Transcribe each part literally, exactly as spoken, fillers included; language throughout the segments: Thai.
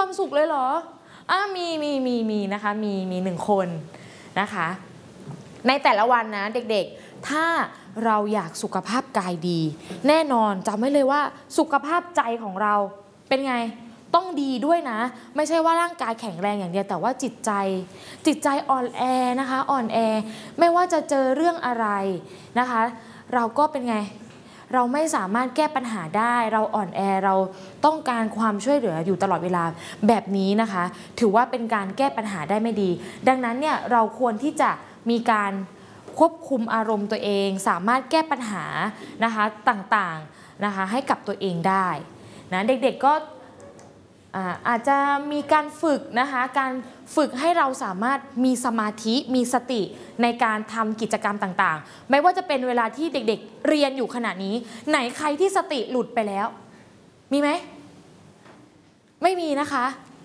ความสุขเลยเหรออ่ะมีมีมีมีนะคะมีมีหนึ่งคนนะคะในแต่ละวันนะเด็กๆถ้าเราอยากสุขภาพกายดีแน่นอนจำไว้เลยว่าสุขภาพใจของเราเป็นไงต้องดีด้วยนะไม่ใช่ว่าร่างกายแข็งแรงอย่างเดียวแต่ว่าจิตใจจิตใจอ่อนแอนะคะอ่อนแอไม่ว่าจะเจอเรื่องอะไรนะคะเราก็เป็นไงเราไม่สามารถแก้ปัญหาได้เราอ่อนแอเราต้องการความช่วยเหลืออยู่ตลอดเวลาแบบนี้นะคะถือว่าเป็นการแก้ปัญหาได้ไม่ดีดังนั้นเนี่ยเราควรที่จะมีการควบคุมอารมณ์ตัวเองสามารถแก้ปัญหานะคะต่างๆนะคะให้กับตัวเองได้นะเด็กๆก็อาอาจจะมีการฝึกนะคะการฝึกให้เราสามารถมีสมาธิมีสติในการทำกิจกรรมต่างๆไม่ว่าจะเป็นเวลาที่เด็กๆเรียนอยู่ขณะนี้ไหนใครที่สติหลุดไปแล้วมีไหมไม่มีนะคะ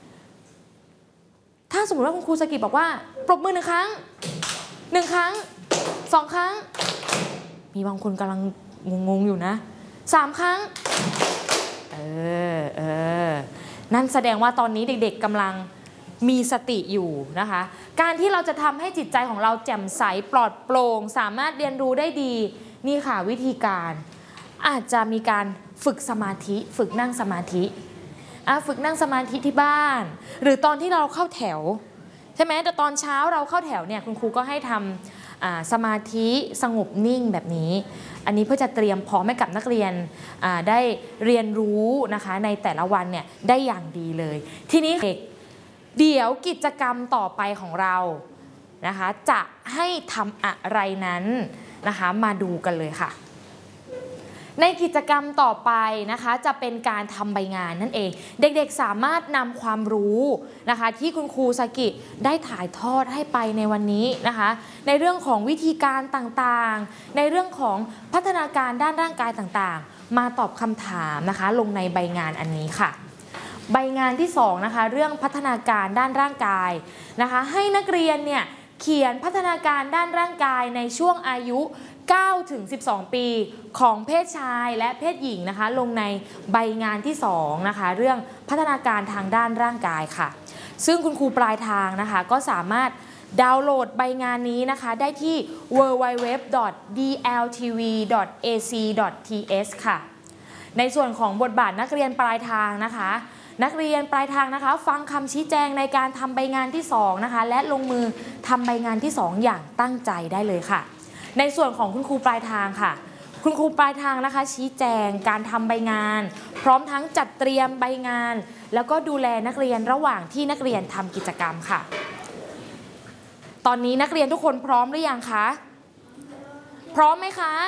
ถ้าสมมติว่าคุณครูสกิบอกว่าปรบมือหนึ่งครั้งหนึ่งครั้งสองครั้งมีบางคนกำลังงงๆอยู่นะสามครั้งเออเออนั่นแสดงว่าตอนนี้เด็กๆกำลังมีสติอยู่นะคะการที่เราจะทำให้จิตใจของเราแจ่มใสปลอดโปร่งสามารถเรียนรู้ได้ดีนี่ค่ะวิธีการอาจจะมีการฝึกสมาธิฝึกนั่งสมาธิฝึกนั่งสมาธิที่บ้านหรือตอนที่เราเข้าแถวใช่ไหมแต่ตอนเช้าเราเข้าแถวเนี่ยคุณครูก็ให้ทำสมาธิสงบนิ่งแบบนี้อันนี้เพื่อจะเตรียมพร้อมให้กับนักเรียนได้เรียนรู้นะคะในแต่ละวันเนี่ยได้อย่างดีเลยทีนี้เดี๋ยวกิจกรรมต่อไปของเรานะคะจะให้ทำอะไรนั้นนะคะมาดูกันเลยค่ะในกิจกรรมต่อไปนะคะจะเป็นการทำใบงานนั่นเองเด็กๆสามารถนำความรู้นะคะที่คุณครูสกิได้ถ่ายทอดให้ไปในวันนี้นะคะในเรื่องของวิธีการต่างๆในเรื่องของพัฒนาการด้านร่างกายต่างๆมาตอบคำถามนะคะลงในใบงานอันนี้ค่ะใบงานที่สองนะคะเรื่องพัฒนาการด้านร่างกายนะคะให้นักเรียนเนี่ยเขียนพัฒนาการด้านร่างกายในช่วงอายุเก้าถึงสิบสองปีของเพศชายและเพศหญิงนะคะลงในใบงานที่สองนะคะเรื่องพัฒนาการทางด้านร่างกายค่ะซึ่งคุณครูปลายทางนะคะก็สามารถดาวน์โหลดใบงานนี้นะคะได้ที่ ดับเบิลยู ดับเบิลยู ดับเบิลยู ดอท ดี แอล ที วี ดอท เอ ซี ดอท ที เอส ค่ะในส่วนของบทบาทนักเรียนปลายทางนะคะนักเรียนปลายทางนะคะฟังคำชี้แจงในการทำใบงานที่สองนะคะและลงมือทำใบงานที่สองอย่างตั้งใจได้เลยค่ะในส่วนของคุณครูปลายทางค่ะคุณครูปลายทางนะคะชี้แจงการทำใบงานพร้อมทั้งจัดเตรียมใบงานแล้วก็ดูแลนักเรียนระหว่างที่นักเรียนทำกิจกรรมค่ะตอนนี้นักเรียนทุกคนพร้อมหรือยังคะพร้อมไหมคะ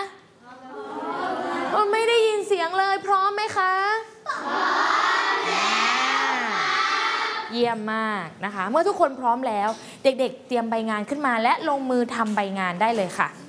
ไม่ได้ยินเสียงเลยพร้อมไหมคะพร้อมเยี่ยมมากนะคะเมื่อทุกคนพร้อมแล้วเด็กๆเตรียมใบงานขึ้นมาและลงมือทำใบงานได้เลยค่ะ